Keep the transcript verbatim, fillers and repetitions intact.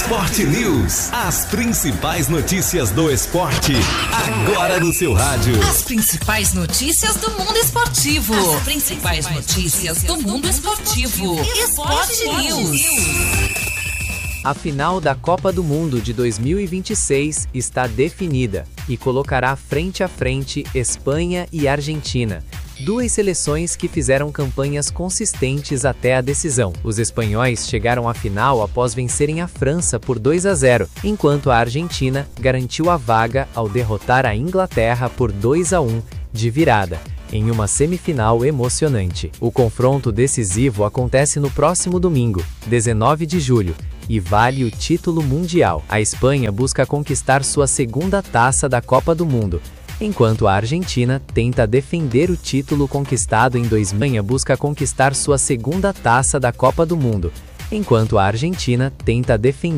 Sport News. As principais notícias do esporte, agora no seu rádio. As principais notícias do mundo esportivo. As principais notícias do mundo esportivo. Sport News. A final da Copa do Mundo de dois mil e vinte e seis está definida e colocará frente a frente Espanha e Argentina, duas seleções que fizeram campanhas consistentes até a decisão. Os espanhóis chegaram à final após vencerem a França por dois a zero, enquanto a Argentina garantiu a vaga ao derrotar a Inglaterra por dois a um de virada, em uma semifinal emocionante. O confronto decisivo acontece no próximo domingo, dezenove de julho, e vale o título mundial. A Espanha busca conquistar sua segunda taça da Copa do Mundo, enquanto a Argentina tenta defender o título conquistado em dois mil. A Espanha busca conquistar sua segunda taça da Copa do Mundo, enquanto a Argentina tenta defender